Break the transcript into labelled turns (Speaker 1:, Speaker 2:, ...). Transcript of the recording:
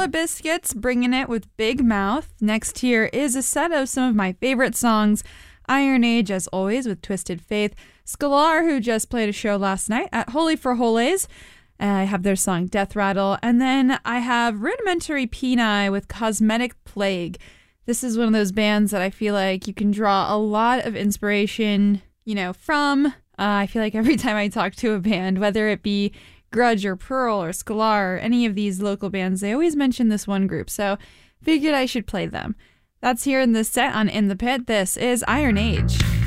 Speaker 1: Gorilla Biscuits bringing it with Big Mouth. Next here is a set of some of my favorite songs. Iron Age, as always, with Twisted Faith. Scalar, who just played a show last night at Holy for Holies. I have their song Death Rattle. And then I have Rudimentary Peni with Cosmetic Plague. This is one of those bands that I feel like you can draw a lot of inspiration, from. I feel like every time I talk to a band, whether it be Grudge or Pearl or Scalar or any of these local bands, they always mention this one group. So figured I should play them. That's here in this set on In the Pit. This is Iron Age.